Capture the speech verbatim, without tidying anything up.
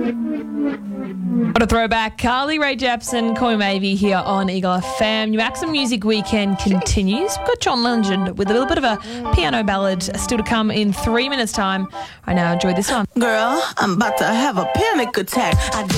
What a throwback. Carly Rae Jepsen, Call Me Maybe here on Eagle F M. Your Maximum Music Weekend continues. We've got John Legend with a little bit of a piano ballad still to come in three minutes' time. Right now, enjoy this one. Girl, I'm about to have a panic attack. I